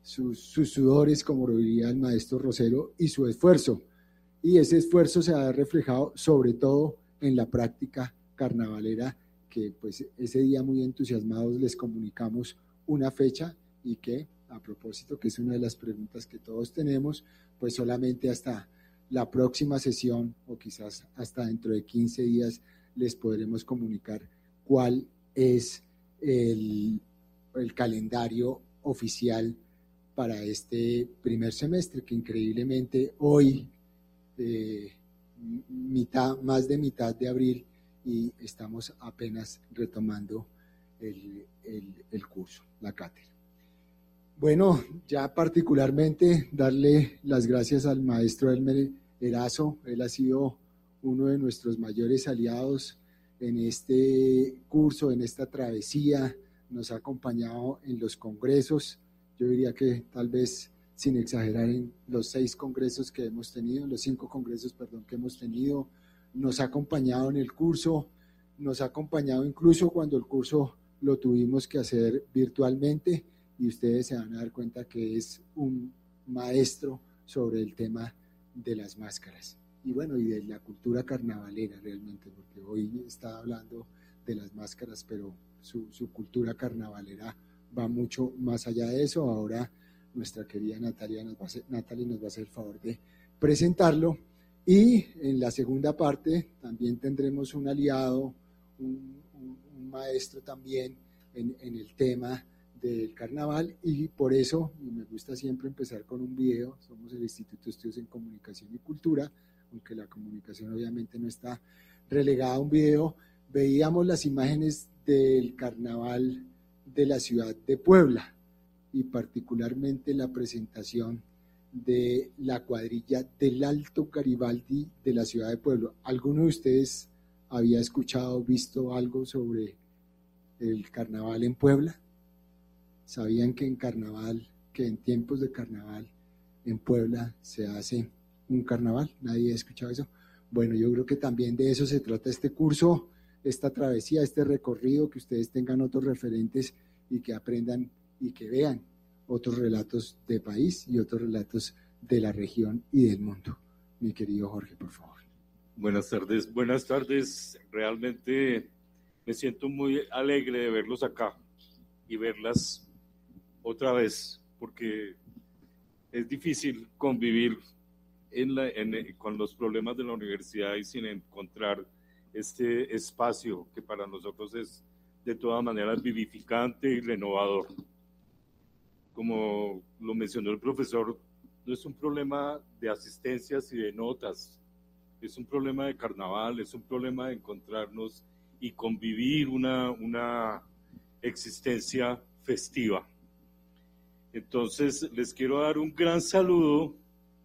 sus sudores, como lo diría el maestro Rosero, y su esfuerzo. Y ese esfuerzo se ha reflejado sobre todo en la práctica carnavalera, que pues ese día muy entusiasmados les comunicamos una fecha y que, a propósito, que es una de las preguntas que todos tenemos, pues solamente hasta la próxima sesión o quizás hasta dentro de 15 días les podremos comunicar cuál es el calendario oficial para este primer semestre, que increíblemente hoy, más de mitad de abril, y estamos apenas retomando el curso, la cátedra. Bueno, ya particularmente darle las gracias al maestro Elmer Erazo. Él ha sido uno de nuestros mayores aliados en este curso, en esta travesía. Nos ha acompañado en los congresos, yo diría que tal vez sin exagerar, en los 6 congresos que hemos tenido, los 5 congresos, perdón, que hemos tenido. Nos ha acompañado en el curso, nos ha acompañado incluso cuando el curso lo tuvimos que hacer virtualmente, y ustedes se van a dar cuenta que es un maestro sobre el tema de las máscaras y bueno, y de la cultura carnavalera realmente, porque hoy está hablando de las máscaras, pero su cultura carnavalera va mucho más allá de eso. Ahora nuestra querida Natalie nos va a hacer el favor de presentarlo, y en la segunda parte también tendremos un aliado, un maestro también en el tema del carnaval, y por eso me gusta siempre empezar con un video. Somos el Instituto de Estudios en Comunicación y Cultura, aunque la comunicación obviamente no está relegada a un video. Veíamos las imágenes del carnaval de la ciudad de Puebla y particularmente la presentación de la cuadrilla del Alto Garibaldi de la ciudad de Puebla. ¿Alguno de ustedes había escuchado, visto algo sobre el carnaval en Puebla? ¿Sabían que en tiempos de carnaval en Puebla se hace un carnaval? ¿Nadie ha escuchado eso? Bueno, yo creo que también de eso se trata este curso, esta travesía, este recorrido, que ustedes tengan otros referentes y que aprendan y que vean otros relatos de país y otros relatos de la región y del mundo. Mi querido Jorge, por favor. Buenas tardes. Realmente me siento muy alegre de verlos acá y verlas otra vez, porque es difícil convivir con los problemas de la universidad y sin encontrar este espacio que para nosotros es de todas maneras vivificante y renovador. Como lo mencionó el profesor, no es un problema de asistencias y de notas, es un problema de carnaval, es un problema de encontrarnos y convivir una existencia festiva. Entonces les quiero dar un gran saludo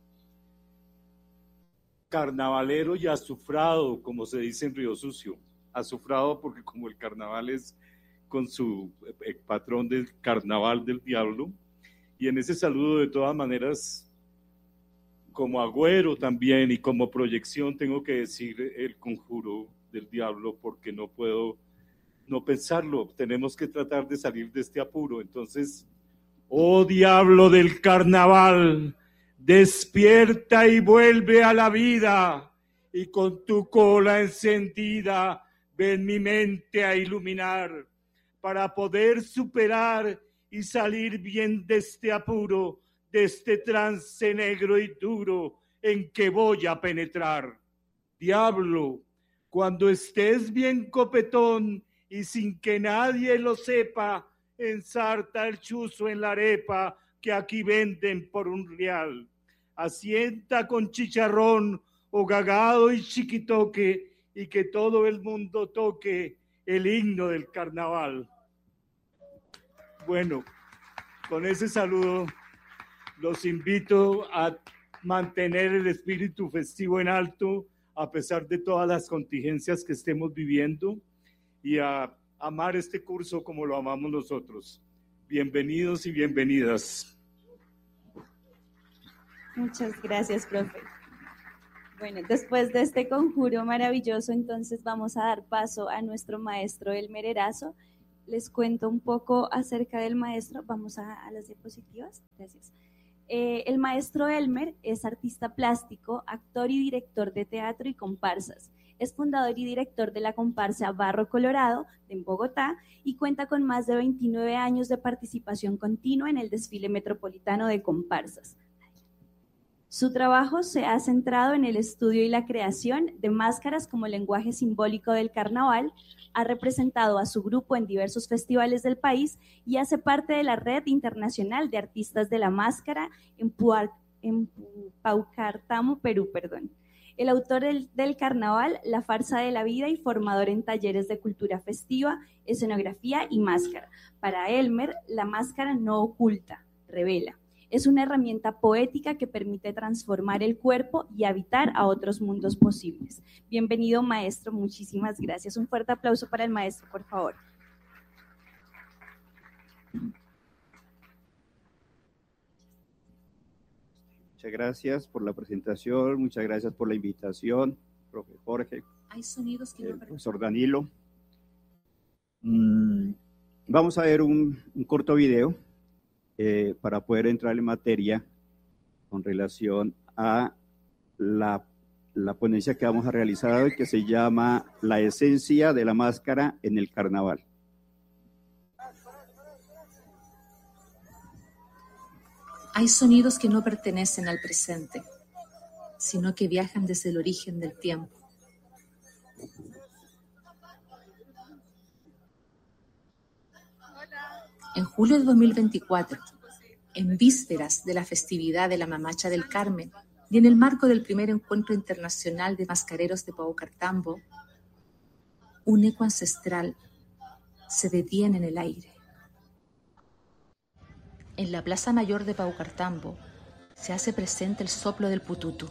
carnavalero y azufrado, como se dice en Río Sucio. Azufrado porque como el carnaval es con su patrón del carnaval del diablo, y en ese saludo de todas maneras, como agüero también y como proyección, tengo que decir el conjuro del diablo, porque no puedo no pensarlo. Tenemos que tratar de salir de este apuro. Entonces, oh diablo del carnaval, despierta y vuelve a la vida, y con tu cola encendida ven mi mente a iluminar, para poder superar y salir bien de este apuro, de este trance negro y duro en que voy a penetrar. Diablo, cuando estés bien copetón y sin que nadie lo sepa, ensarta el chuzo en la arepa que aquí venden por $1. Asienta con chicharrón o gagado y chiquitoque, y que todo el mundo toque el himno del carnaval. Bueno, con ese saludo los invito a mantener el espíritu festivo en alto a pesar de todas las contingencias que estemos viviendo, y a amar este curso como lo amamos nosotros. Bienvenidos y bienvenidas. Muchas gracias, profe. Bueno, después de este conjuro maravilloso, entonces vamos a dar paso a nuestro maestro Elmer Erazo, les cuento un poco acerca del maestro. Vamos a las diapositivas. Gracias. El maestro Elmer es artista plástico, actor y director de teatro y comparsas. Es fundador y director de la comparsa Barro Colorado en Bogotá y cuenta con más de 29 años de participación continua en el desfile metropolitano de comparsas. Su trabajo se ha centrado en el estudio y la creación de máscaras como lenguaje simbólico del carnaval, ha representado a su grupo en diversos festivales del país y hace parte de la Red Internacional de Artistas de la Máscara en Paucartambo, Perú. El autor del carnaval, La farsa de la vida y formador en talleres de cultura festiva, escenografía y máscara. Para Elmer, la máscara no oculta, revela. Es una herramienta poética que permite transformar el cuerpo y habitar a otros mundos posibles. Bienvenido, maestro, muchísimas gracias. Un fuerte aplauso para el maestro, por favor. Muchas gracias por la presentación, muchas gracias por la invitación, profe Jorge, Hay sonidos que no profesor Danilo. Vamos a ver un corto video para poder entrar en materia con relación a la ponencia que vamos a realizar hoy, que se llama La esencia de la máscara en el carnaval. Hay sonidos que no pertenecen al presente, sino que viajan desde el origen del tiempo. En julio de 2024, en vísperas de la festividad de la Mamacha del Carmen y en el marco del primer encuentro internacional de mascareros de Paucartambo, un eco ancestral se detiene en el aire. En la Plaza Mayor de Paucartambo se hace presente el soplo del pututu.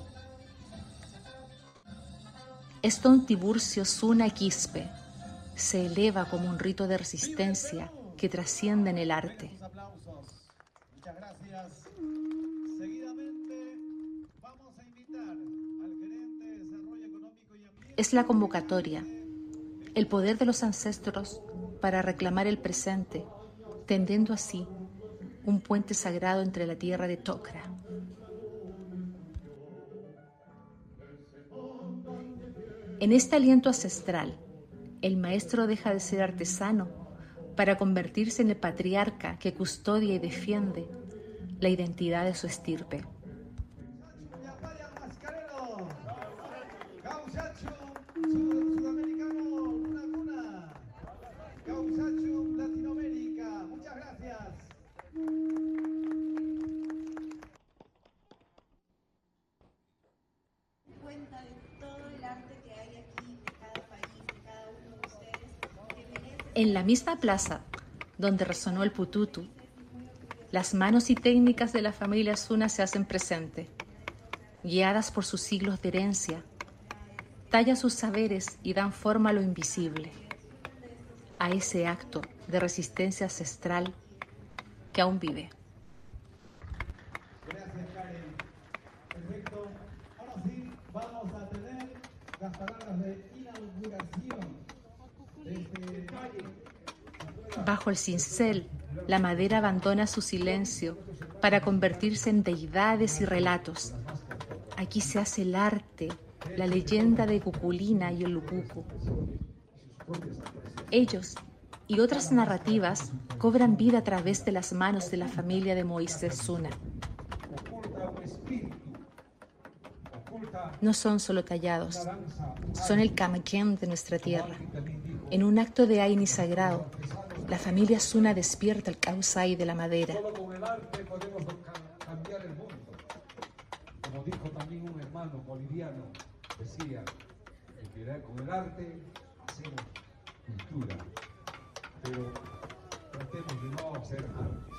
Don Tiburcio Zuna Quispe se eleva como un rito de resistencia que trasciende en el arte. Muchas gracias. Seguidamente vamos a invitar al gerente de Desarrollo Económico y Ambiente. Es la convocatoria, el poder de los ancestros para reclamar el presente, tendiendo así un puente sagrado entre la tierra de Tokra. En este aliento ancestral, el maestro deja de ser artesano para convertirse en el patriarca que custodia y defiende la identidad de su estirpe. Muchas gracias. Cuenta de todo el arte que hay aquí, de cada país, de cada uno de ustedes, que merece. En la misma plaza donde resonó el pututu, las manos y técnicas de la familia Zuna se hacen presente. Guiadas por sus siglos de herencia, tallan sus saberes y dan forma a lo invisible, a ese acto de resistencia ancestral que aún vive. Gracias, Karen. Perfecto. Ahora sí, vamos a tener las palabras de inauguración de este talle. Bajo el cincel, la madera abandona su silencio para convertirse en deidades y relatos. Aquí se hace el arte, la leyenda de Cuculina y el Lupucu. Ellos y otras narrativas cobran vida a través de las manos de la familia de Moisés Zuna. No son solo tallados, son el camaquén de nuestra tierra. En un acto de Aini sagrado, la familia Zuna despierta el causai de la madera. Solo con el arte podemos cambiar el mundo. Como dijo también un hermano boliviano, decía, que con el arte hacemos cultura, pero tratemos de no hacer arte.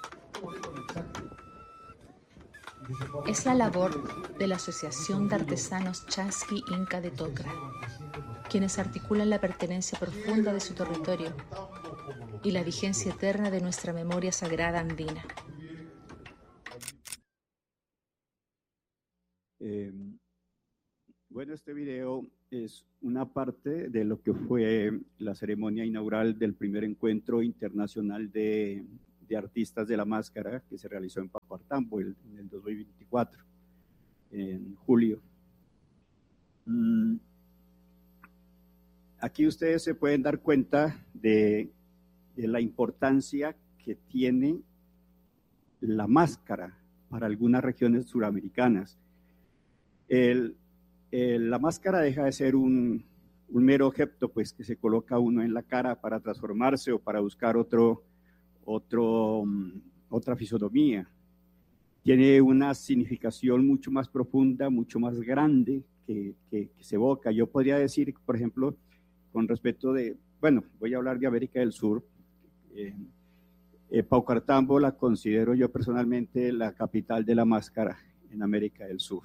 Es la labor de la Asociación de Artesanos Chasqui Inca de Tokra, quienes articulan la pertenencia profunda de su territorio y la vigencia eterna de nuestra memoria sagrada andina. Bueno, este video es una parte de lo que fue la ceremonia inaugural del primer encuentro internacional de artistas de la máscara que se realizó en Paucartambo en el 2024, en julio. Aquí ustedes se pueden dar cuenta de la importancia que tiene la máscara para algunas regiones suramericanas. La máscara deja de ser un mero objeto pues, que se coloca uno en la cara para transformarse o para buscar otra fisonomía. Tiene una significación mucho más profunda, mucho más grande que se evoca. Yo podría decir, por ejemplo, con respecto voy a hablar de América del Sur. Paucartambo la considero yo personalmente la capital de la máscara en América del Sur.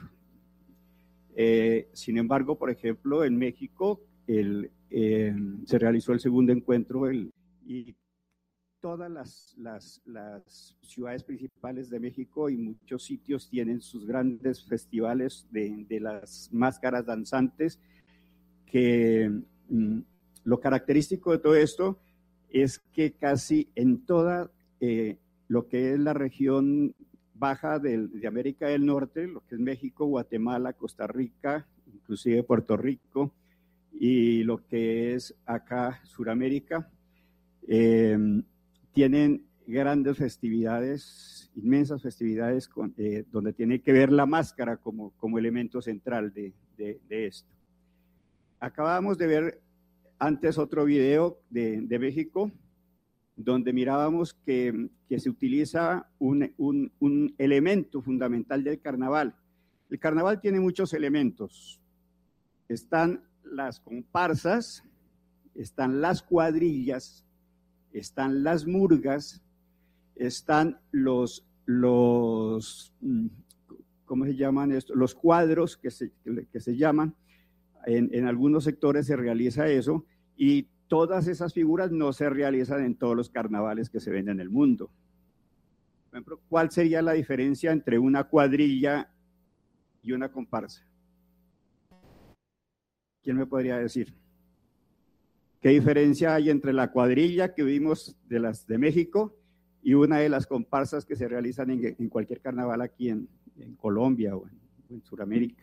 Sin embargo, por ejemplo, en México se realizó el segundo encuentro y todas las ciudades principales de México y muchos sitios tienen sus grandes festivales de las máscaras danzantes, que lo característico de todo esto es que casi en toda lo que es la región baja de América del Norte, lo que es México, Guatemala, Costa Rica, inclusive Puerto Rico, y lo que es acá Suramérica, tienen grandes festividades, inmensas festividades donde tiene que ver la máscara como elemento central de esto. Acabamos de ver antes otro video de México, donde mirábamos que se utiliza un elemento fundamental del carnaval. El carnaval tiene muchos elementos. Están las comparsas, están las cuadrillas, están las murgas, están ¿cómo se llaman esto? Los cuadros que se llaman. En algunos sectores se realiza eso, y todas esas figuras no se realizan en todos los carnavales que se ven en el mundo. Por ejemplo, ¿cuál sería la diferencia entre una cuadrilla y una comparsa? ¿Quién me podría decir? ¿Qué diferencia hay entre la cuadrilla que vimos de las de México y una de las comparsas que se realizan en cualquier carnaval aquí en Colombia o en Sudamérica?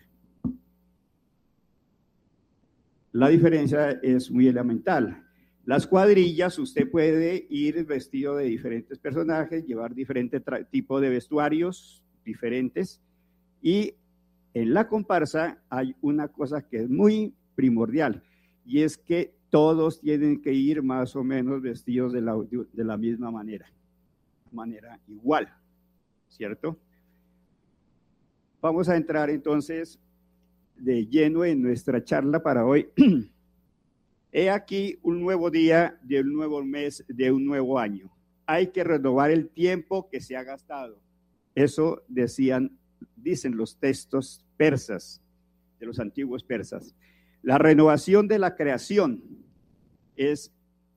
La diferencia es muy elemental. Las cuadrillas, usted puede ir vestido de diferentes personajes, llevar diferente tipo de vestuarios diferentes, y en la comparsa hay una cosa que es muy primordial, y es que todos tienen que ir más o menos vestidos de la misma manera igual, ¿cierto? Vamos a entrar entonces de lleno en nuestra charla para hoy. He aquí un nuevo día de un nuevo mes, de un nuevo año. Hay que renovar el tiempo que se ha gastado. Eso dicen los textos persas, de los antiguos persas. La renovación de la creación es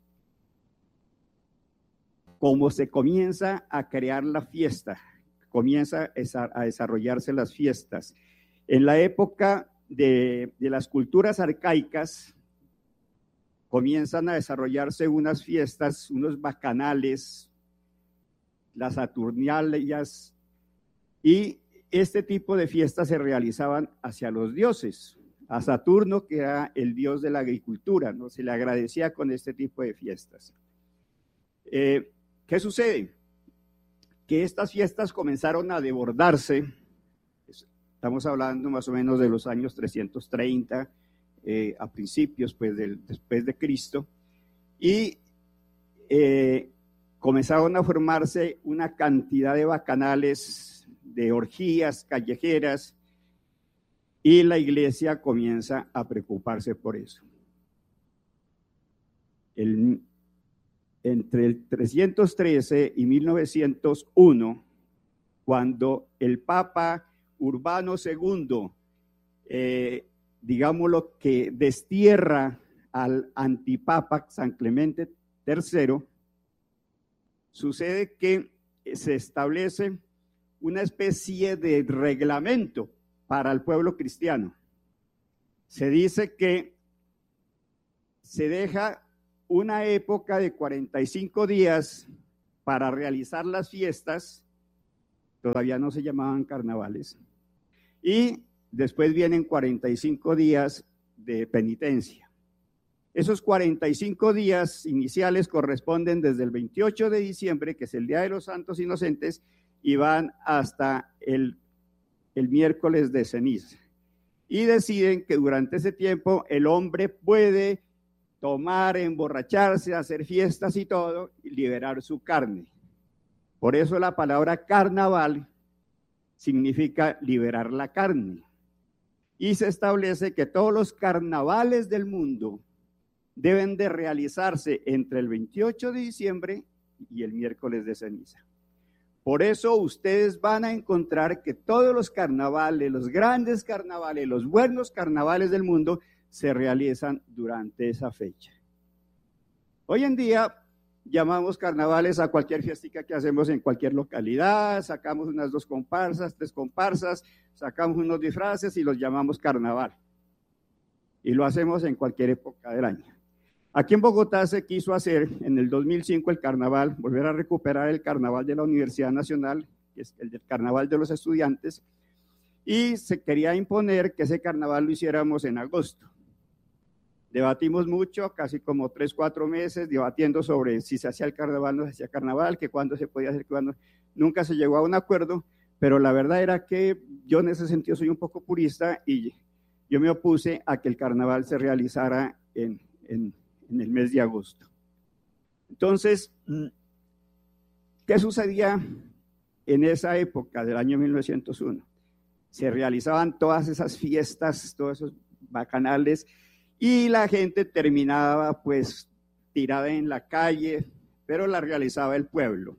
como se comienza a crear la fiesta, comienza a desarrollarse las fiestas. En la época de las culturas arcaicas, comienzan a desarrollarse unas fiestas, unos bacanales, las Saturnalias, y este tipo de fiestas se realizaban hacia los dioses. A Saturno, que era el dios de la agricultura, ¿no? Se le agradecía con este tipo de fiestas. ¿Qué sucede? Que estas fiestas comenzaron a desbordarse. Estamos hablando más o menos de los años 330, a principios pues, después de Cristo, y comenzaron a formarse una cantidad de bacanales, de orgías callejeras, y la iglesia comienza a preocuparse por eso. Entre el 313 y 1901, cuando el Papa Urbano II, digámoslo, que destierra al antipapa San Clemente III, sucede que se establece una especie de reglamento para el pueblo cristiano. se dice que se deja una época de 45 días para realizar las fiestas, todavía no se llamaban carnavales, y después vienen 45 días de penitencia. Esos 45 días iniciales corresponden desde el 28 de diciembre, que es el Día de los Santos Inocentes, y van hasta el miércoles de ceniza. Y deciden que durante ese tiempo el hombre puede tomar, emborracharse, hacer fiestas y todo, y liberar su carne. Por eso la palabra carnaval significa liberar la carne. Y se establece que todos los carnavales del mundo deben de realizarse entre el 28 de diciembre y el miércoles de ceniza. Por eso ustedes van a encontrar que todos los carnavales, los grandes carnavales, los buenos carnavales del mundo se realizan durante esa fecha. Hoy en día llamamos carnavales a cualquier fiestica que hacemos en cualquier localidad, sacamos unas 2 comparsas, 3 comparsas, sacamos unos disfraces y los llamamos carnaval. Y lo hacemos en cualquier época del año. Aquí en Bogotá se quiso hacer en el 2005 el carnaval, volver a recuperar el carnaval de la Universidad Nacional, que es el del carnaval de los estudiantes, y se quería imponer que ese carnaval lo hiciéramos en agosto. Debatimos mucho, casi como 3, 4 meses, debatiendo sobre si se hacía el carnaval, no se hacía carnaval, que cuándo se podía hacer, cuándo. Nunca se llegó a un acuerdo, pero la verdad era que yo en ese sentido soy un poco purista y yo me opuse a que el carnaval se realizara en el mes de agosto. Entonces, ¿qué sucedía en esa época del año 1901? Se realizaban todas esas fiestas, todos esos bacanales, y la gente terminaba pues tirada en la calle, pero la realizaba el pueblo.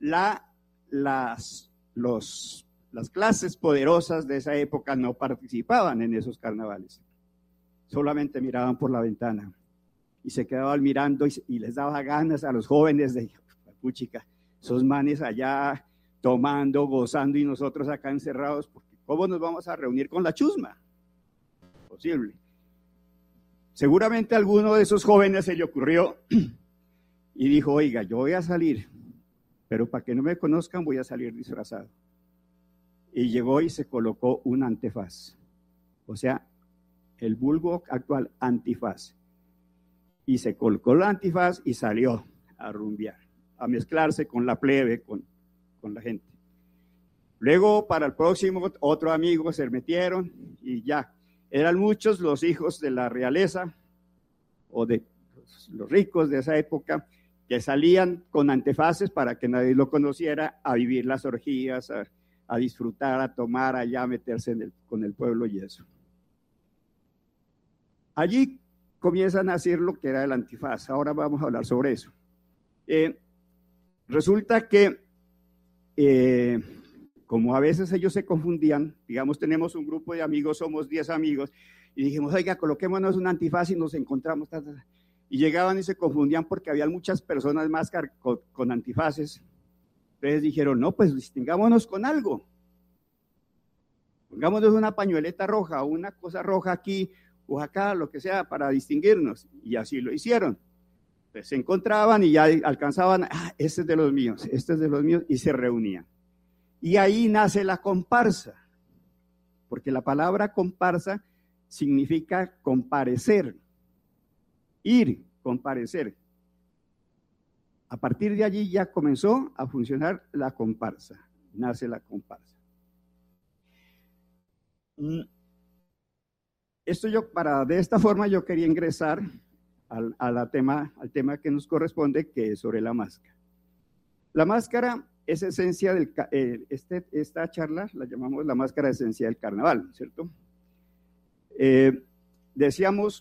Las clases poderosas de esa época no participaban en esos carnavales, solamente miraban por la ventana y se quedaban mirando y les daba ganas a los jóvenes de, puchica, esos manes allá tomando, gozando y nosotros acá encerrados, porque ¿cómo nos vamos a reunir con la chusma? Posible. Seguramente a alguno de esos jóvenes se le ocurrió y dijo, oiga, yo voy a salir, pero para que no me conozcan voy a salir disfrazado. Y llegó y se colocó un antifaz, o sea, el vulgo actual antifaz. Y se colocó el antifaz y salió a rumbear, a mezclarse con la plebe, con la gente. Luego, para el próximo, otro amigo se metieron y ya. Eran muchos los hijos de la realeza o de los ricos de esa época que salían con antefaces para que nadie lo conociera, a vivir las orgías, a disfrutar, a tomar, allá a meterse con el pueblo y eso. Allí comienza a nacer lo que era el antifaz. Ahora vamos a hablar sobre eso. Resulta que como a veces ellos se confundían, digamos, tenemos un grupo de amigos, somos 10 amigos, y dijimos, oiga, coloquémonos un antifaz y nos encontramos, y llegaban y se confundían porque había muchas personas más con antifaces. Entonces dijeron, no, pues distingámonos con algo. Pongámonos una pañueleta roja, una cosa roja aquí o acá, lo que sea, para distinguirnos. Y así lo hicieron. Pues se encontraban y ya alcanzaban, este es de los míos, este es de los míos, y se reunían. Y ahí nace la comparsa, porque la palabra comparsa significa comparecer, ir, comparecer. A partir de allí ya comenzó a funcionar la comparsa, nace la comparsa. De esta forma yo quería ingresar al tema que nos corresponde, que es sobre la máscara. La máscara es esencia esta charla la llamamos la máscara esencia del carnaval, ¿cierto? Decimos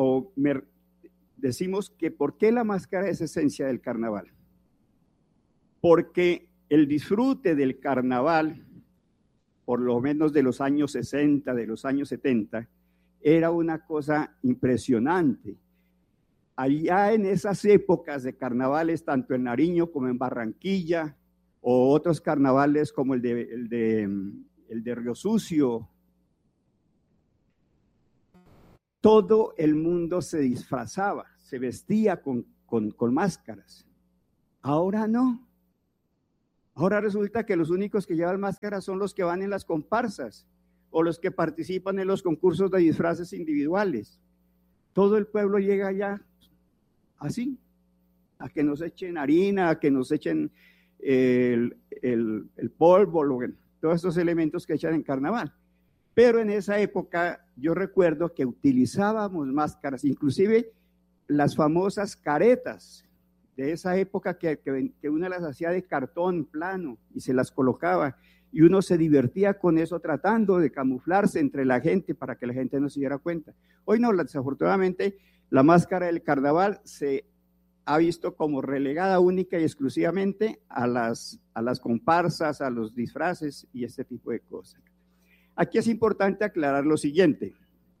que ¿por qué la máscara es esencia del carnaval? Porque el disfrute del carnaval, por lo menos de los años 60, de los años 70, era una cosa impresionante. Allá en esas épocas de carnavales, tanto en Nariño como en Barranquilla, o otros carnavales como el de Río Sucio, todo el mundo se disfrazaba, se vestía con máscaras. Ahora no. Ahora resulta que los únicos que llevan máscaras son los que van en las comparsas o los que participan en los concursos de disfraces individuales. Todo el pueblo llega allá así, a que nos echen harina, a que nos echen el polvo, todos estos elementos que echan en carnaval. Pero en esa época yo recuerdo que utilizábamos máscaras, inclusive las famosas caretas de esa época que uno las hacía de cartón plano y se las colocaba y uno se divertía con eso tratando de camuflarse entre la gente para que la gente no se diera cuenta. Hoy no, desafortunadamente la máscara del carnaval se ha visto como relegada única y exclusivamente a las comparsas, a los disfraces y este tipo de cosas. Aquí es importante aclarar lo siguiente.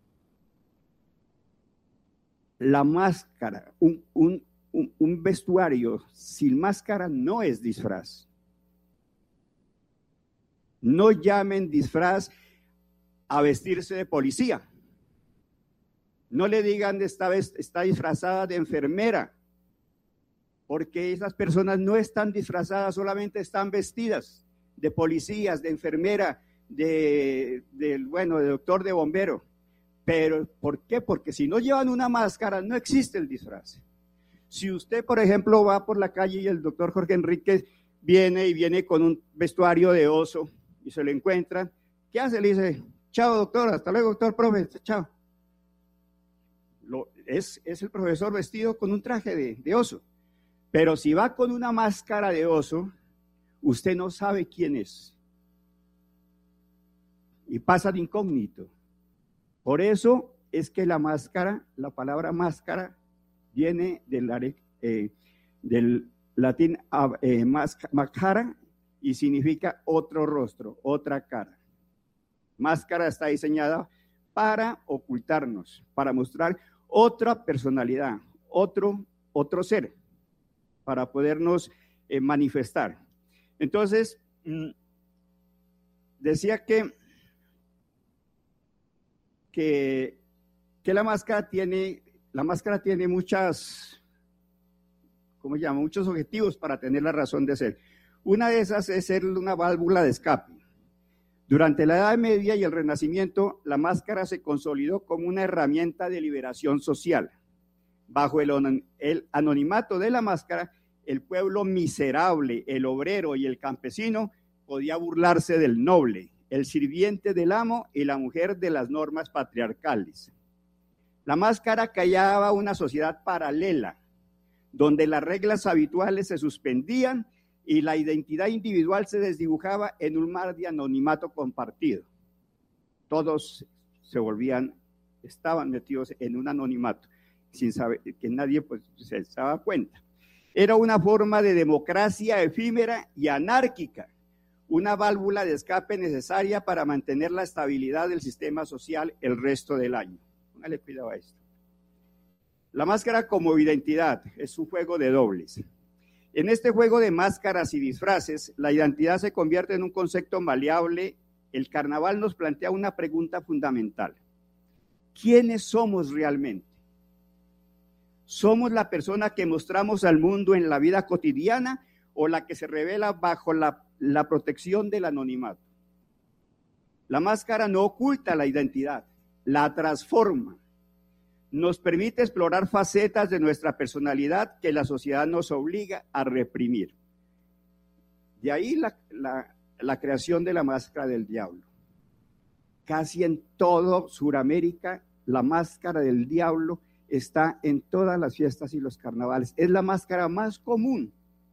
La máscara, un vestuario sin máscara no es disfraz. No llamen disfraz a vestirse de policía. No le digan está disfrazada de enfermera, porque esas personas no están disfrazadas, solamente están vestidas de policías, de enfermera, de doctor, de bombero. Pero ¿por qué? Porque si no llevan una máscara no existe el disfraz. Si usted, por ejemplo, va por la calle y el doctor Jorge Enríquez viene con un vestuario de oso y se lo encuentran, ¿qué hace? Le dice, chao doctor, hasta luego doctor, profe, chao. Es el profesor vestido con un traje de oso. Pero si va con una máscara de oso, usted no sabe quién es. Y pasa de incógnito. Por eso es que la palabra máscara, viene del latín máscara y significa otro rostro, otra cara. Máscara está diseñada para ocultarnos, para mostrar otra personalidad, otro ser, para podernos manifestar. Entonces, decía que la máscara tiene muchos objetivos para tener la razón de ser. Una de esas es ser una válvula de escape. Durante la Edad Media y el Renacimiento, la máscara se consolidó como una herramienta de liberación social. Bajo el anonimato de la máscara, el pueblo miserable, el obrero y el campesino podía burlarse del noble, el sirviente del amo y la mujer de las normas patriarcales. La máscara callaba una sociedad paralela, donde las reglas habituales se suspendían y la identidad individual se desdibujaba en un mar de anonimato compartido. Todos estaban metidos en un anonimato, sin saber que nadie se daba cuenta. Era una forma de democracia efímera y anárquica, una válvula de escape necesaria para mantener la estabilidad del sistema social el resto del año. Póngale cuidado a esto. La máscara como identidad es un juego de dobles. En este juego de máscaras y disfraces, la identidad se convierte en un concepto maleable. El carnaval nos plantea una pregunta fundamental. ¿Quiénes somos realmente? ¿Somos la persona que mostramos al mundo en la vida cotidiana o la que se revela bajo la protección del anonimato? La máscara no oculta la identidad, la transforma. Nos permite explorar facetas de nuestra personalidad que la sociedad nos obliga a reprimir. De ahí la creación de la máscara del diablo. Casi en todo Sudamérica, la máscara del diablo está en todas las fiestas y los carnavales. Es la máscara más común,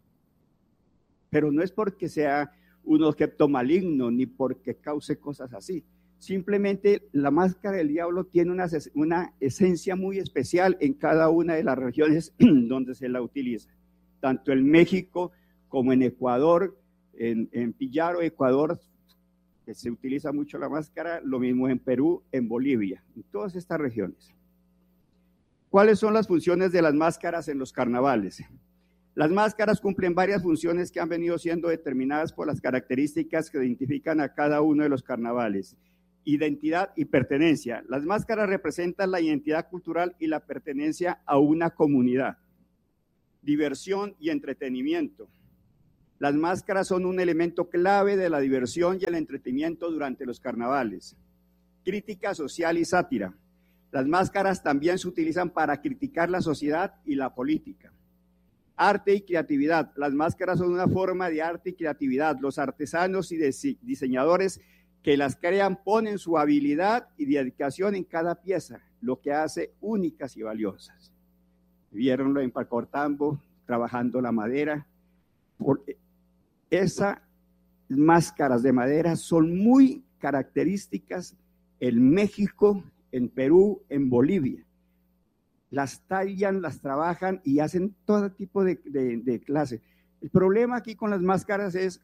pero no es porque sea un objeto maligno ni porque cause cosas así. Simplemente la máscara del diablo tiene una esencia muy especial en cada una de las regiones donde se la utiliza, tanto en México como en Ecuador, en Pillaro, Ecuador, que se utiliza mucho la máscara, lo mismo en Perú, en Bolivia, en todas estas regiones. ¿Cuáles son las funciones de las máscaras en los carnavales? Las máscaras cumplen varias funciones que han venido siendo determinadas por las características que identifican a cada uno de los carnavales. identidad y pertenencia. Las máscaras representan la identidad cultural y la pertenencia a una comunidad. Diversión y entretenimiento. Las máscaras son un elemento clave de la diversión y el entretenimiento durante los carnavales. Crítica social y sátira. Las máscaras también se utilizan para criticar la sociedad y la política. Arte y creatividad. Las máscaras son una forma de arte y creatividad. Los artesanos y diseñadores que las crean ponen su habilidad y dedicación en cada pieza, lo que hace únicas y valiosas. Vieronlo en Pacortambo, trabajando la madera. Esas máscaras de madera son muy características en México, en Perú, en Bolivia. Las tallan, las trabajan y hacen todo tipo de clase. El problema aquí con las máscaras es,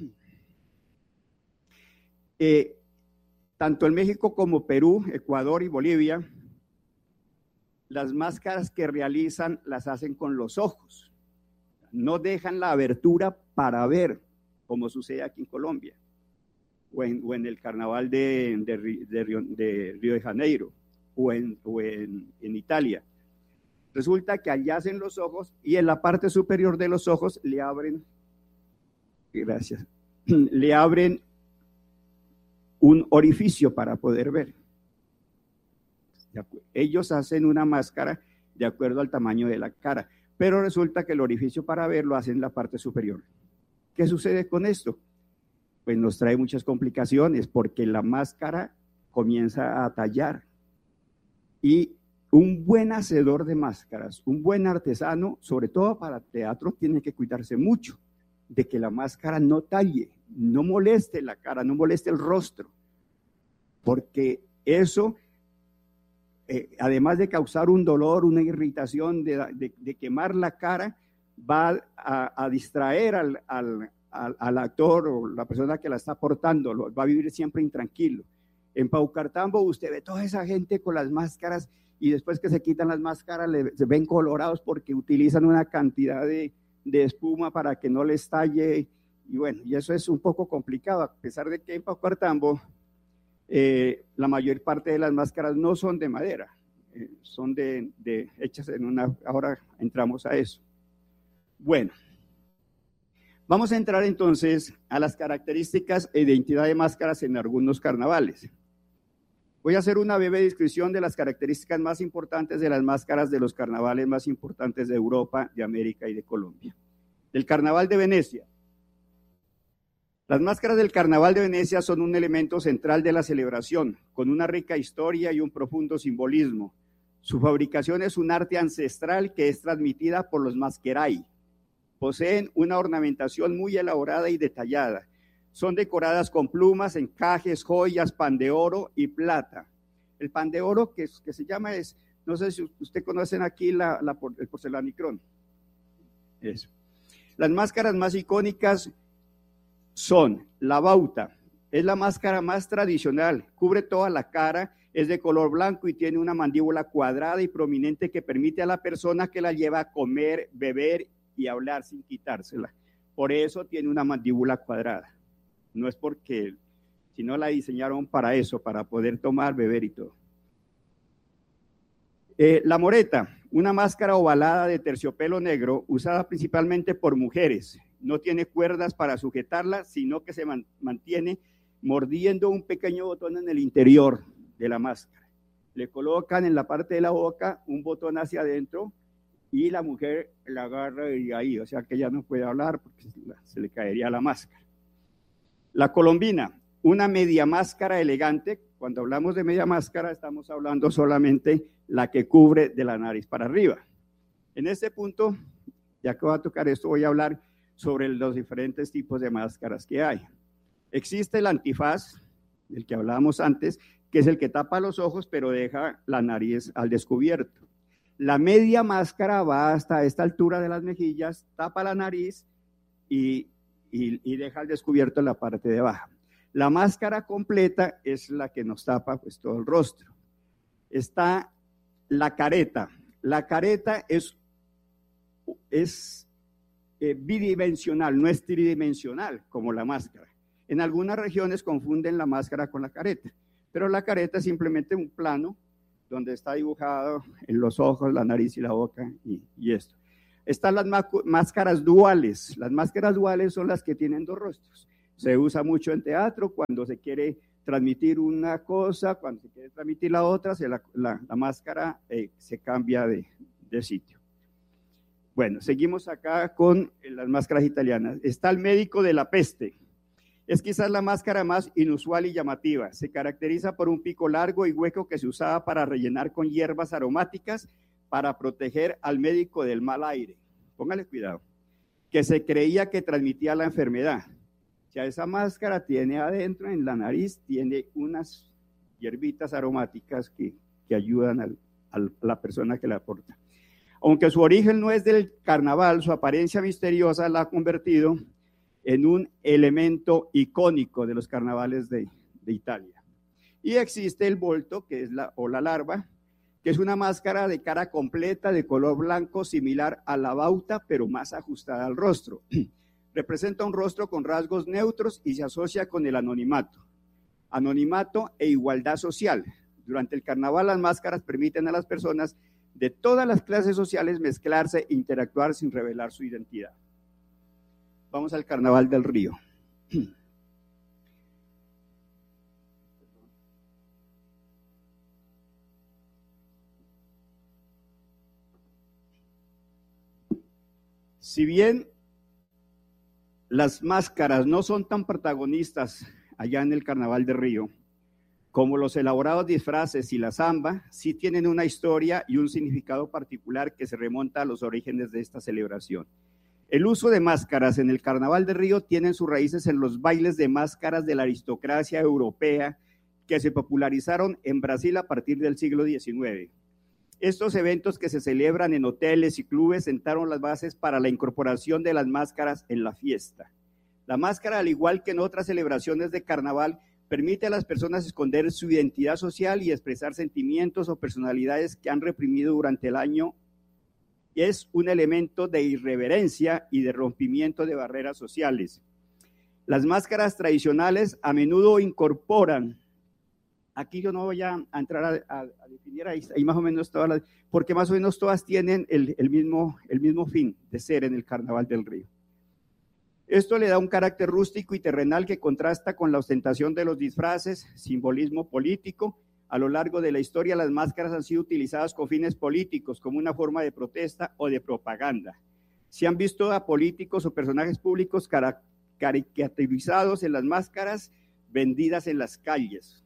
tanto en México como Perú, Ecuador y Bolivia, las máscaras que realizan las hacen con los ojos. No dejan la abertura para ver, como sucede aquí en Colombia, o en el carnaval de Río de Janeiro, o en Italia. Resulta que allá hacen los ojos y en la parte superior de los ojos le abren un orificio para poder ver. Ellos hacen una máscara de acuerdo al tamaño de la cara, pero resulta que el orificio para ver lo hacen en la parte superior. ¿Qué sucede con esto? Pues nos trae muchas complicaciones porque la máscara comienza a tallar y un buen hacedor de máscaras, un buen artesano, sobre todo para teatro, tiene que cuidarse mucho de que la máscara no talle, no moleste la cara, no moleste el rostro, porque eso, además de causar un dolor, una irritación, de quemar la cara, va a distraer al actor o la persona que la está portando, va a vivir siempre intranquilo. En Paucartambo usted ve toda esa gente con las máscaras y después que se quitan las máscaras se ven colorados porque utilizan una cantidad de espuma para que no les talle, y bueno, y eso es un poco complicado, a pesar de que en Paucartambo la mayor parte de las máscaras no son de madera, son hechas ahora entramos a eso. Bueno, vamos a entrar entonces a las características e identidad de máscaras en algunos carnavales. Voy a hacer una breve descripción de las características más importantes de las máscaras de los carnavales más importantes de Europa, de América y de Colombia. Del Carnaval de Venecia. Las máscaras del Carnaval de Venecia son un elemento central de la celebración, con una rica historia y un profundo simbolismo. Su fabricación es un arte ancestral que es transmitida por los masquerai. Poseen una ornamentación muy elaborada y detallada. Son decoradas con plumas, encajes, joyas, pan de oro y plata. El pan de oro que se llama no sé si usted conocen aquí el porcelanicrón. Eso. Las máscaras más icónicas son la bauta, es la máscara más tradicional, cubre toda la cara, es de color blanco y tiene una mandíbula cuadrada y prominente que permite a la persona que la lleva a comer, beber y hablar sin quitársela. Por eso tiene una mandíbula cuadrada. No es porque, sino la diseñaron para eso, para poder tomar, beber y todo. La moreta, una máscara ovalada de terciopelo negro, usada principalmente por mujeres. No tiene cuerdas para sujetarla, sino que se mantiene mordiendo un pequeño botón en el interior de la máscara. Le colocan en la parte de la boca un botón hacia adentro y la mujer la agarra y ahí, o sea que ella no puede hablar porque se le caería la máscara. La colombina, una media máscara elegante. Cuando hablamos de media máscara estamos hablando solamente la que cubre de la nariz para arriba. En este punto, ya que voy a tocar esto, voy a hablar sobre los diferentes tipos de máscaras que hay. Existe el antifaz, del que hablábamos antes, que es el que tapa los ojos pero deja la nariz al descubierto. La media máscara va hasta esta altura de las mejillas, tapa la nariz y deja al descubierto la parte de abajo. La máscara completa es la que nos tapa pues todo el rostro. Está la careta. La careta es bidimensional, no es tridimensional como la máscara. En algunas regiones confunden la máscara con la careta, pero la careta es simplemente un plano donde está dibujado en los ojos, la nariz y la boca y esto. Están las máscaras duales. Las máscaras duales son las que tienen dos rostros. Se usa mucho en teatro cuando se quiere transmitir una cosa, cuando se quiere transmitir la otra, la máscara se cambia de sitio. Bueno, seguimos acá con las máscaras italianas. Está el médico de la peste. Es quizás la máscara más inusual y llamativa. Se caracteriza por un pico largo y hueco que se usaba para rellenar con hierbas aromáticas para proteger al médico del mal aire. Póngale cuidado. Que se creía que transmitía la enfermedad. O sea, esa máscara tiene adentro, en la nariz, tiene unas hierbitas aromáticas que ayudan a la persona que la porta. Aunque su origen no es del carnaval, su apariencia misteriosa la ha convertido en un elemento icónico de los carnavales de Italia. Y existe el volto, que es la larva, que es una máscara de cara completa de color blanco similar a la bauta, pero más ajustada al rostro. Representa un rostro con rasgos neutros y se asocia con el anonimato e igualdad social. Durante el carnaval las máscaras permiten a las personas de todas las clases sociales mezclarse e interactuar sin revelar su identidad. Vamos al Carnaval del Río. Si bien las máscaras no son tan protagonistas allá en el Carnaval del Río, como los elaborados disfraces y la samba, sí tienen una historia y un significado particular que se remonta a los orígenes de esta celebración. El uso de máscaras en el Carnaval de Río tiene sus raíces en los bailes de máscaras de la aristocracia europea que se popularizaron en Brasil a partir del siglo XIX. Estos eventos que se celebran en hoteles y clubes sentaron las bases para la incorporación de las máscaras en la fiesta. La máscara, al igual que en otras celebraciones de carnaval, permite a las personas esconder su identidad social y expresar sentimientos o personalidades que han reprimido durante el año. Es un elemento de irreverencia y de rompimiento de barreras sociales. Las máscaras tradicionales a menudo incorporan, aquí yo no voy a entrar a definir ahí más o menos todas las, porque más o menos todas tienen el mismo fin de ser en el Carnaval del Río. Esto le da un carácter rústico y terrenal que contrasta con la ostentación de los disfraces, simbolismo político. A lo largo de la historia, las máscaras han sido utilizadas con fines políticos, como una forma de protesta o de propaganda. Se han visto a políticos o personajes públicos caricaturizados en las máscaras vendidas en las calles.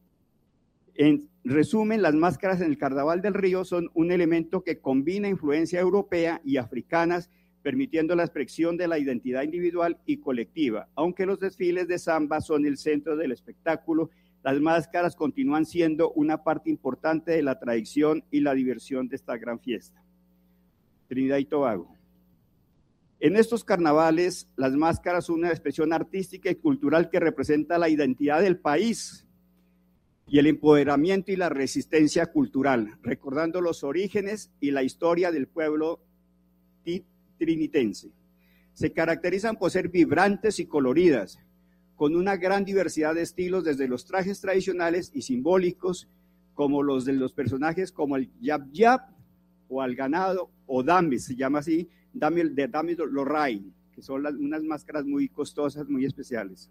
En resumen, las máscaras en el Carnaval del Río son un elemento que combina influencia europea y africanas, permitiendo la expresión de la identidad individual y colectiva. Aunque los desfiles de samba son el centro del espectáculo, las máscaras continúan siendo una parte importante de la tradición y la diversión de esta gran fiesta. Trinidad y Tobago. En estos carnavales, las máscaras son una expresión artística y cultural que representa la identidad del país y el empoderamiento y la resistencia cultural, recordando los orígenes y la historia del pueblo trinitense. Se caracterizan por ser vibrantes y coloridas, con una gran diversidad de estilos, desde los trajes tradicionales y simbólicos, como los de los personajes como el Yab Yab, o al ganado, o Damis, se llama así, de Damis Lorraine, que son unas máscaras muy costosas, muy especiales.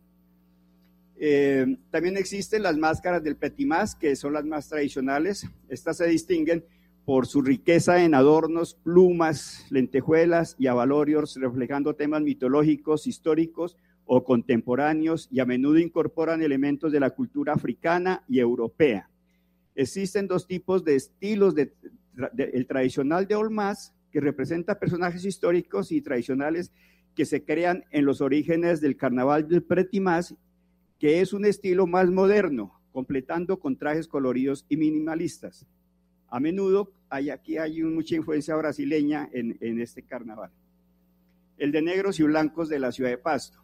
También existen las máscaras del Petit Mas, que son las más tradicionales. Estas se distinguen por su riqueza en adornos, plumas, lentejuelas y abalorios, reflejando temas mitológicos, históricos o contemporáneos, y a menudo incorporan elementos de la cultura africana y europea. Existen dos tipos de estilos, el tradicional de Olmaz, que representa personajes históricos y tradicionales que se crean en los orígenes del Carnaval del Petit Mas, que es un estilo más moderno, completando con trajes coloridos y minimalistas. A menudo aquí hay mucha influencia brasileña en este carnaval. El de negros y blancos de la ciudad de Pasto.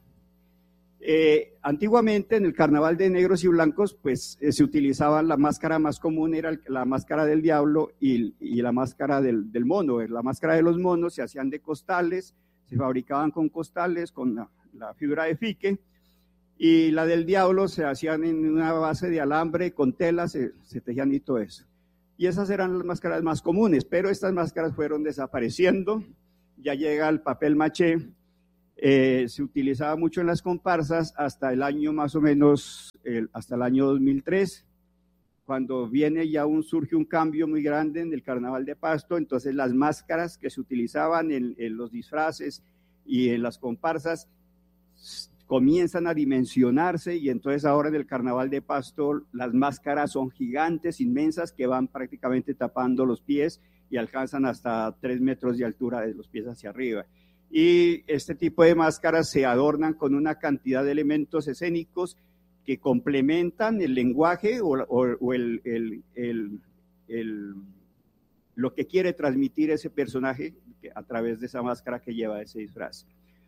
Antiguamente en el carnaval de negros y blancos pues se utilizaban, la máscara más común era la máscara del diablo y la máscara del mono. La máscara de los monos se hacían de costales, se fabricaban con costales, con la fibra de fique, Y la del diablo se hacían en una base de alambre con tela, se tejían y todo eso. Y esas eran las máscaras más comunes, pero estas máscaras fueron desapareciendo. Ya llega el papel maché, se utilizaba mucho en las comparsas hasta el año más o menos, hasta el año 2003, cuando surge un cambio muy grande en el Carnaval de Pasto. Entonces las máscaras que se utilizaban en los disfraces y en las comparsas comienzan a dimensionarse, y entonces ahora en el Carnaval de Pasto las máscaras son gigantes, inmensas, que van prácticamente tapando los pies y alcanzan hasta 3 metros de altura de los pies hacia arriba. Y este tipo de máscaras se adornan con una cantidad de elementos escénicos que complementan el lenguaje o lo que quiere transmitir ese personaje a través de esa máscara que lleva ese disfraz.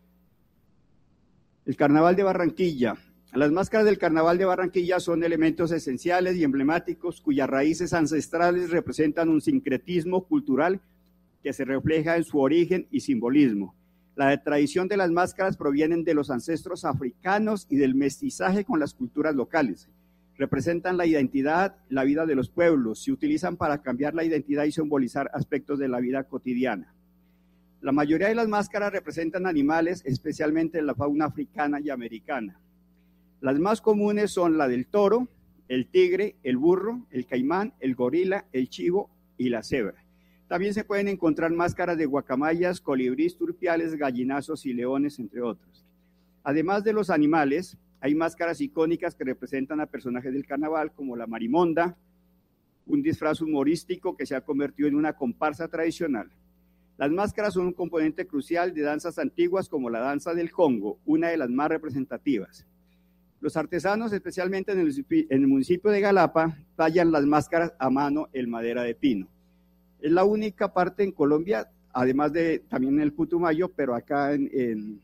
El Carnaval de Barranquilla. Las máscaras del Carnaval de Barranquilla son elementos esenciales y emblemáticos cuyas raíces ancestrales representan un sincretismo cultural que se refleja en su origen y simbolismo. La tradición de las máscaras provienen de los ancestros africanos y del mestizaje con las culturas locales. Representan la identidad, la vida de los pueblos. Se utilizan para cambiar la identidad y simbolizar aspectos de la vida cotidiana. La mayoría de las máscaras representan animales, especialmente la fauna africana y americana. Las más comunes son la del toro, el tigre, el burro, el caimán, el gorila, el chivo y la cebra. También se pueden encontrar máscaras de guacamayas, colibrís, turpiales, gallinazos y leones, entre otros. Además de los animales, hay máscaras icónicas que representan a personajes del carnaval, como la marimonda, un disfraz humorístico que se ha convertido en una comparsa tradicional. Las máscaras son un componente crucial de danzas antiguas como la danza del Congo, una de las más representativas. Los artesanos, especialmente en el municipio de Galapa, tallan las máscaras a mano en madera de pino. Es la única parte en Colombia, además de también en el Putumayo, pero acá en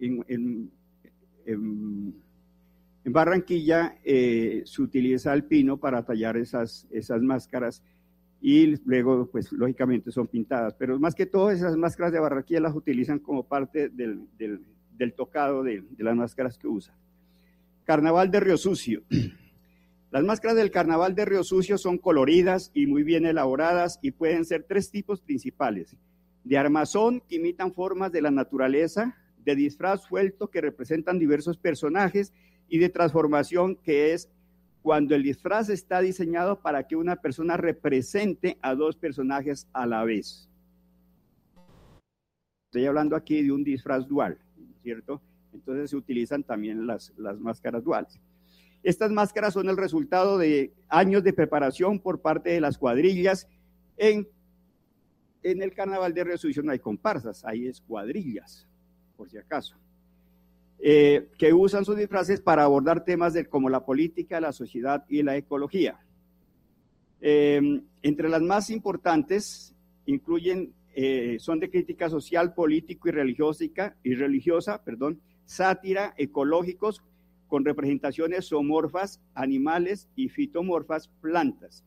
Barranquilla se utiliza el pino para tallar esas máscaras, y luego, pues, lógicamente son pintadas. Pero más que todo, esas máscaras de Barranquilla las utilizan como parte del tocado de las máscaras que usan. Carnaval de Río Sucio. Las máscaras del Carnaval de Río Sucio son coloridas y muy bien elaboradas y pueden ser 3 tipos principales: de armazón, que imitan formas de la naturaleza; de disfraz suelto, que representan diversos personajes; y de transformación, que es cuando el disfraz está diseñado para que una persona represente a 2 personajes a la vez. Estoy hablando aquí de un disfraz dual, ¿cierto? Entonces se utilizan también las máscaras duales. Estas máscaras son el resultado de años de preparación por parte de las cuadrillas. En el Carnaval de Río Sucio no hay comparsas, hay cuadrillas, por si acaso, que usan sus disfraces para abordar temas como la política, la sociedad y la ecología. Entre las más importantes incluyen, son de crítica social, político y religiosa, sátira, ecológicos, con representaciones zoomorfas, animales, y fitomorfas, plantas.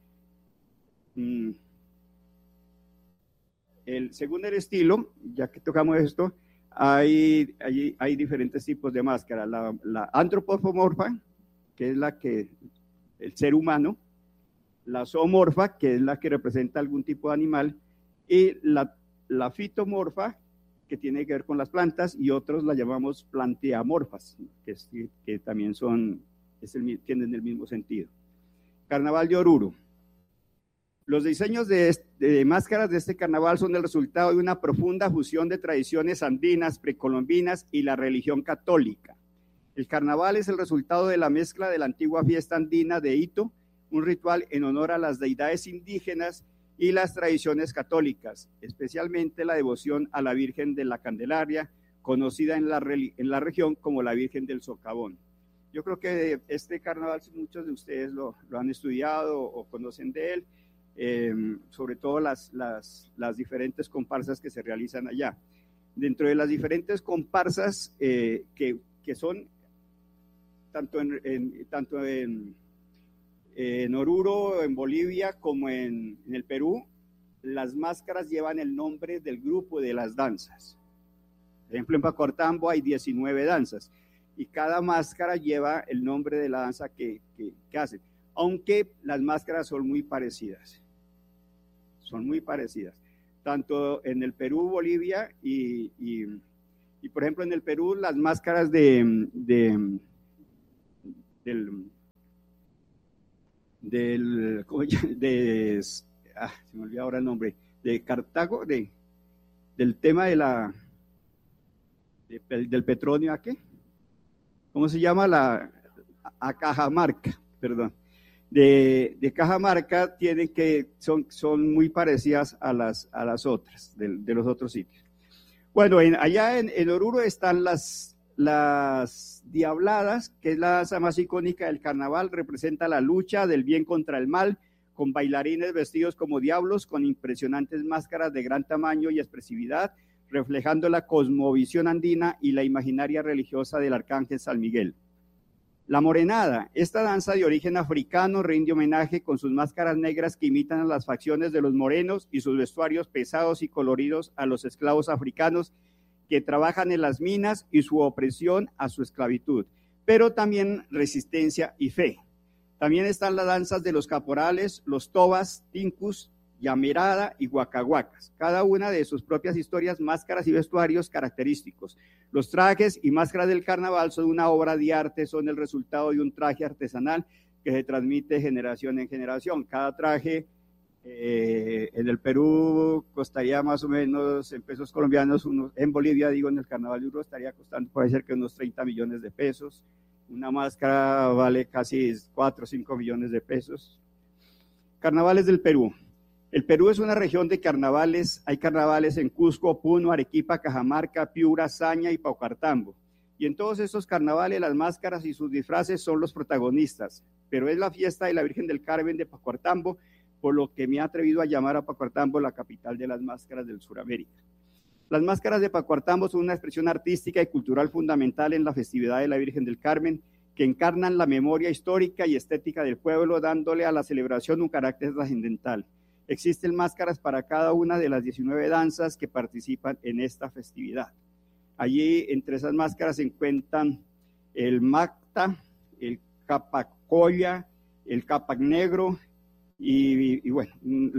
Según el estilo, ya que tocamos esto, hay diferentes tipos de máscara. La antropomorfa, que es el ser humano; la zoomorfa, que es la que representa algún tipo de animal; y la fitomorfa, que tiene que ver con las plantas, y otros la llamamos planteamorfas, que también tienen el mismo sentido. Carnaval de Oruro. Los diseños de máscaras de este carnaval son el resultado de una profunda fusión de tradiciones andinas, precolombinas y la religión católica. El carnaval es el resultado de la mezcla de la antigua fiesta andina de Ito, un ritual en honor a las deidades indígenas, y las tradiciones católicas, especialmente la devoción a la Virgen de la Candelaria, conocida en la región como la Virgen del Socavón. Yo creo que este carnaval muchos de ustedes lo han estudiado o conocen de él, sobre todo las diferentes comparsas que se realizan allá. Dentro de las diferentes comparsas que son tanto en Oruro, en Bolivia, como en el Perú, las máscaras llevan el nombre del grupo de las danzas. Por ejemplo, en Pacortambo hay 19 danzas. y cada máscara lleva el nombre de la danza que hacen, aunque las máscaras son muy parecidas, tanto en el Perú, Bolivia y por ejemplo en el Perú las máscaras se me olvidó ahora el nombre, de Cartago, del tema del petróleo, ¿a qué? ¿Cómo se llama? A Cajamarca, perdón. De Cajamarca son muy parecidas a las otras, de los otros sitios. Bueno, allá en Oruro están las diabladas, que es la danza más icónica del carnaval, representa la lucha del bien contra el mal, con bailarines vestidos como diablos, con impresionantes máscaras de gran tamaño y expresividad, reflejando la cosmovisión andina y la imaginaria religiosa del arcángel San Miguel. La morenada, esta danza de origen africano, rinde homenaje con sus máscaras negras que imitan a las facciones de los morenos y sus vestuarios pesados y coloridos a los esclavos africanos que trabajan en las minas y su opresión a su esclavitud, pero también resistencia y fe. También están las danzas de los caporales, los tobas, tincus, llamerada y guacaguacas, cada una de sus propias historias, máscaras y vestuarios característicos. Los trajes y máscaras del carnaval son una obra de arte, son el resultado de un traje artesanal que se transmite de generación en generación. Cada traje en el Perú costaría más o menos, en pesos colombianos, en Bolivia, en el carnaval de Oruro estaría costando por ahí cerca de unos 30 millones de pesos. Una máscara vale casi 4 o 5 millones de pesos. Carnavales del Perú. El Perú es una región de carnavales. Hay carnavales en Cusco, Puno, Arequipa, Cajamarca, Piura, Saña y Paucartambo. Y en todos estos carnavales las máscaras y sus disfraces son los protagonistas. Pero es la fiesta de la Virgen del Carmen de Paucartambo, por lo que me he atrevido a llamar a Paucartambo la capital de las máscaras del Suramérica. Las máscaras de Paucartambo son una expresión artística y cultural fundamental en la festividad de la Virgen del Carmen, que encarnan la memoria histórica y estética del pueblo, dándole a la celebración un carácter trascendental. Existen máscaras para cada una de las 19 danzas que participan en esta festividad. Allí, entre esas máscaras, se encuentran el Macta, el Capacoya, el Capac Negro y bueno,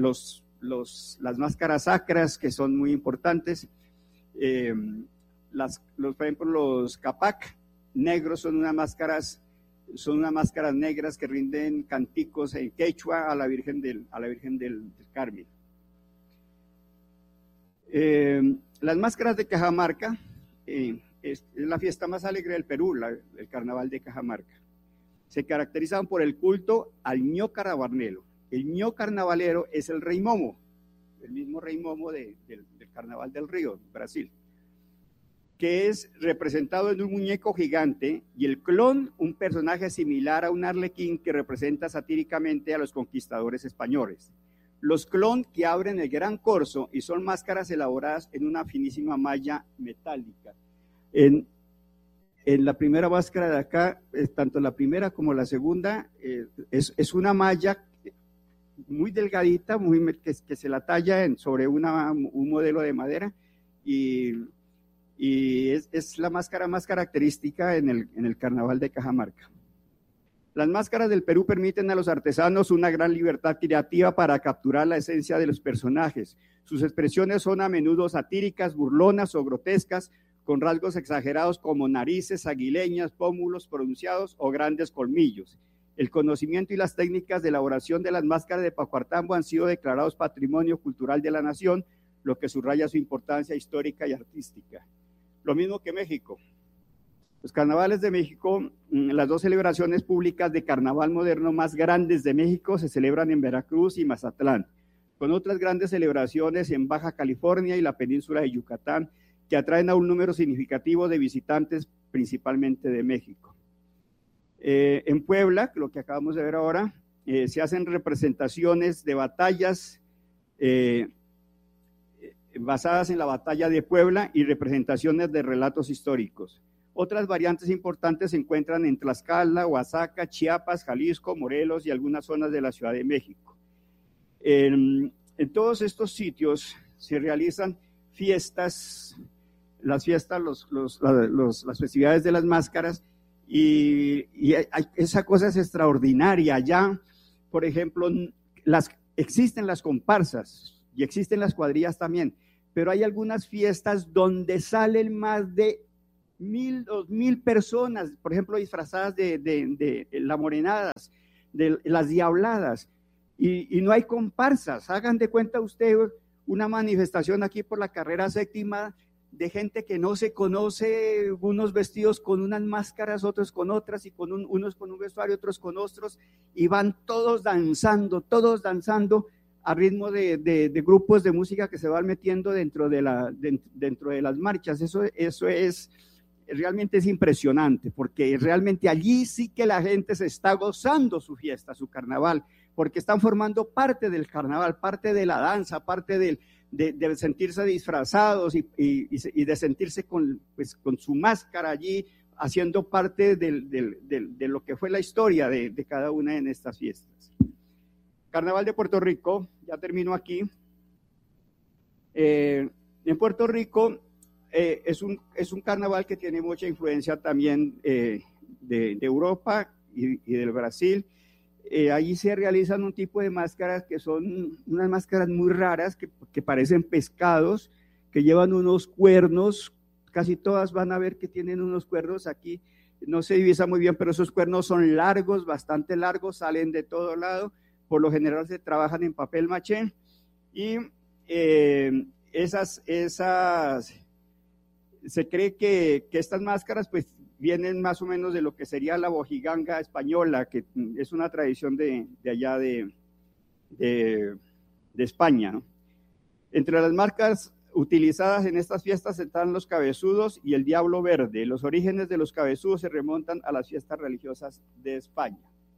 las máscaras sacras, que son muy importantes. Por ejemplo, los Capac Negros son unas máscaras negras que rinden canticos en quechua a la Virgen del Carmen. Las máscaras de Cajamarca es la fiesta más alegre del Perú, el carnaval de Cajamarca. Se caracterizan por el culto al ño carnavalero. El ño carnavalero es el rey Momo, el mismo rey Momo del carnaval del Río, Brasil, que es representado en un muñeco gigante, y el clon, un personaje similar a un arlequín que representa satíricamente a los conquistadores españoles. Los clon que abren el gran corso y son máscaras elaboradas en una finísima malla metálica. En la primera máscara de acá, tanto la primera como la segunda, es una malla muy delgadita, que se la talla sobre un modelo de madera, y es la máscara más característica en el carnaval de Cajamarca. Las máscaras del Perú permiten a los artesanos una gran libertad creativa para capturar la esencia de los personajes. Sus expresiones son a menudo satíricas, burlonas o grotescas, con rasgos exagerados como narices aguileñas, pómulos pronunciados o grandes colmillos. El conocimiento y las técnicas de elaboración de las máscaras de Paucartambo han sido declarados Patrimonio Cultural de la Nación, lo que subraya su importancia histórica y artística. Lo mismo que México. Los carnavales de México, las dos celebraciones públicas de carnaval moderno más grandes de México se celebran en Veracruz y Mazatlán, con otras grandes celebraciones en Baja California y la península de Yucatán, que atraen a un número significativo de visitantes, principalmente de México. En Puebla, lo que acabamos de ver ahora, se hacen representaciones de batallas basadas en la batalla de Puebla y representaciones de relatos históricos. Otras variantes importantes se encuentran en Tlaxcala, Oaxaca, Chiapas, Jalisco, Morelos y algunas zonas de la Ciudad de México. En todos estos sitios se realizan fiestas las fiestas, las festividades de las máscaras, y esa cosa es extraordinaria. Ya, por ejemplo, existen las comparsas y existen las cuadrillas también, pero hay algunas fiestas donde salen más de 1,000, 2,000 personas, por ejemplo, disfrazadas de las morenadas, de las diabladas, y no hay comparsas. Hagan de cuenta usted una manifestación aquí por la carrera séptima de gente que no se conoce, unos vestidos con unas máscaras, otros con otras, y unos con un vestuario, otros con otros, y van todos danzando a ritmo de grupos de música que se van metiendo dentro de las marchas. Eso es realmente es impresionante, porque realmente allí sí que la gente se está gozando su fiesta, su carnaval, porque están formando parte del carnaval, parte de la danza, parte de sentirse disfrazados y de sentirse con su máscara allí, haciendo parte de lo que fue la historia de cada una de estas fiestas. Carnaval de Puerto Rico, ya termino aquí. En Puerto Rico es un carnaval que tiene mucha influencia también de Europa y del Brasil. Allí se realizan un tipo de máscaras que son unas máscaras muy raras que parecen pescados, que llevan unos cuernos. Casi todas van a ver que tienen unos cuernos aquí, no se divisa muy bien, pero esos cuernos son largos, bastante largos, salen de todo lado. Por lo general se trabajan en papel maché, y se cree que estas máscaras pues vienen más o menos de lo que sería la bojiganga española, que es una tradición de allá de España, ¿no? Entre las marcas utilizadas en estas fiestas están los cabezudos y el diablo verde. Los orígenes de los cabezudos se remontan a las fiestas religiosas de España.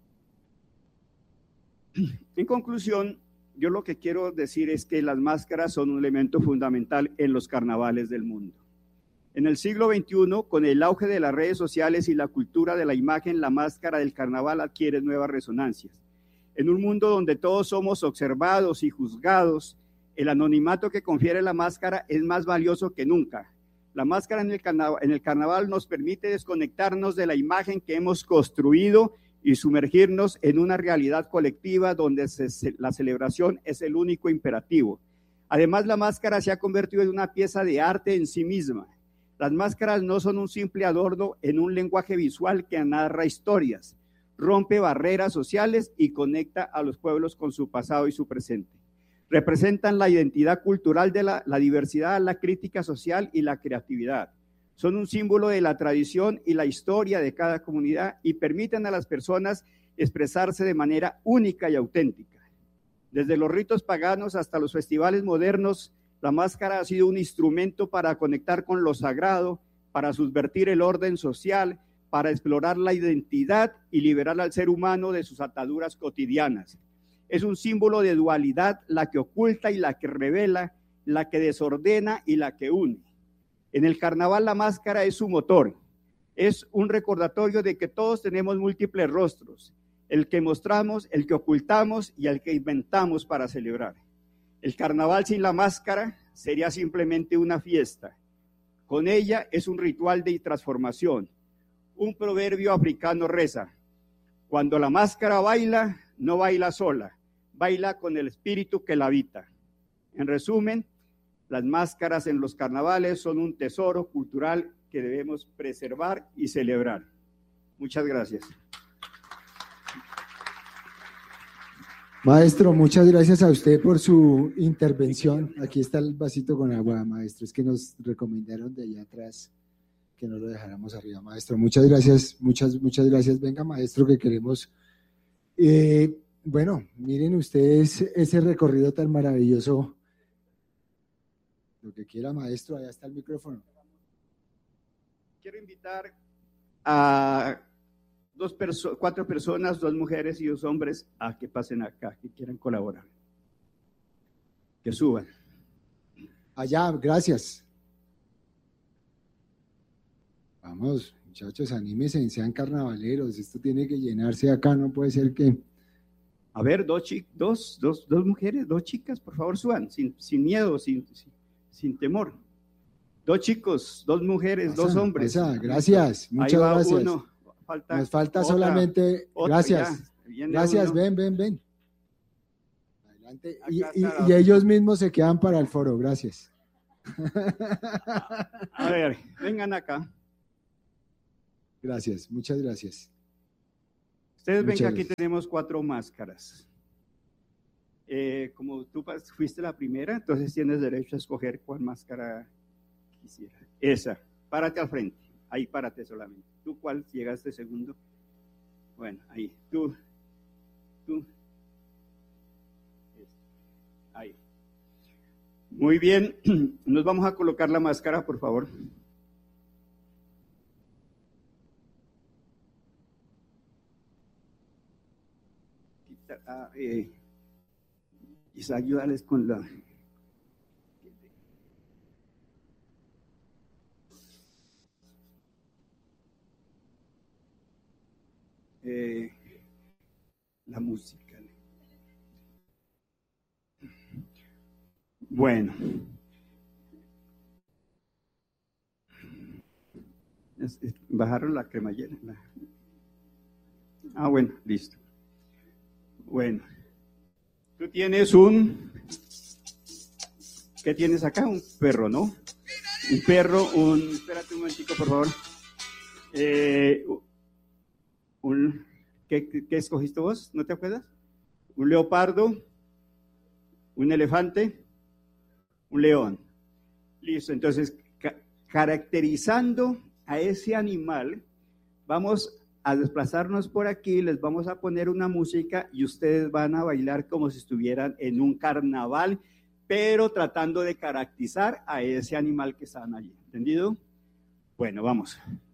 En conclusión, yo lo que quiero decir es que las máscaras son un elemento fundamental en los carnavales del mundo. En el siglo XXI, con el auge de las redes sociales y la cultura de la imagen, la máscara del carnaval adquiere nuevas resonancias. En un mundo donde todos somos observados y juzgados, el anonimato que confiere la máscara es más valioso que nunca. La máscara en el carnaval nos permite desconectarnos de la imagen que hemos construido y sumergirnos en una realidad colectiva donde la celebración es el único imperativo. Además, la máscara se ha convertido en una pieza de arte en sí misma. Las máscaras no son un simple adorno en un lenguaje visual que narra historias, rompe barreras sociales y conecta a los pueblos con su pasado y su presente. Representan la identidad cultural de la diversidad, la crítica social y la creatividad. Son un símbolo de la tradición y la historia de cada comunidad y permiten a las personas expresarse de manera única y auténtica. Desde los ritos paganos hasta los festivales modernos, la máscara ha sido un instrumento para conectar con lo sagrado, para subvertir el orden social, para explorar la identidad y liberar al ser humano de sus ataduras cotidianas. Es un símbolo de dualidad, la que oculta y la que revela, la que desordena y la que une. En el carnaval la máscara es su motor, es un recordatorio de que todos tenemos múltiples rostros, el que mostramos, el que ocultamos y el que inventamos para celebrar. El carnaval sin la máscara sería simplemente una fiesta. Con ella es un ritual de transformación. Un proverbio africano reza: cuando la máscara baila, no baila sola, baila con el espíritu que la habita. En resumen, las máscaras en los carnavales son un tesoro cultural que debemos preservar y celebrar. Muchas gracias. Maestro, muchas gracias a usted por su intervención. Aquí está el vasito con agua, maestro. Es que nos recomendaron de allá atrás que no lo dejáramos arriba, maestro. Muchas gracias, muchas gracias. Venga, maestro, que queremos... Bueno, miren ustedes ese recorrido tan maravilloso. Lo que quiera, maestro, allá está el micrófono. Quiero invitar a 4 personas, 2 mujeres y 2 hombres, a que pasen acá, que quieran colaborar. Que suban. Allá, gracias. Vamos, muchachos, anímense, sean carnavaleros. Esto tiene que llenarse acá, no puede ser que... A ver, 2 mujeres, 2 chicas, por favor, suban, sin miedo, sin temor. 2 chicos, 2 mujeres, 2 hombres. Gracias, muchas gracias. Uno. Nos falta otra, solamente, gracias, gracias, uno. ven. Adelante. Acá Y ellos mismos se quedan para el foro, gracias. A ver, vengan acá. Gracias, muchas gracias. Ustedes ven Muchas que aquí gracias. tenemos 4 máscaras. Como tú fuiste la primera, entonces tienes derecho a escoger cuál máscara quisiera. Esa, párate al frente, ahí párate solamente. ¿Tú cuál llegaste segundo? Bueno, ahí, tú. Ahí. Muy bien, nos vamos a colocar la máscara, por favor. Quizá ayudarles con la... la música. Bueno. Bajaron la cremallera. Bueno, listo. Bueno. Tú tienes ¿qué tienes acá? Un perro, ¿no? Un perro, espérate un momentico, por favor. ¿Qué escogiste vos? ¿No te acuerdas? Un leopardo, un elefante, un león. Listo, entonces, caracterizando a ese animal, vamos a desplazarnos por aquí, les vamos a poner una música y ustedes van a bailar como si estuvieran en un carnaval, pero tratando de caracterizar a ese animal que están allí. ¿Entendido? Bueno, vamos.